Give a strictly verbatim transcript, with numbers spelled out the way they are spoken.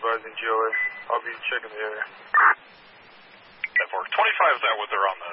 advising G L A. I'll be checking the area. ten four. twenty-five is that what they're on the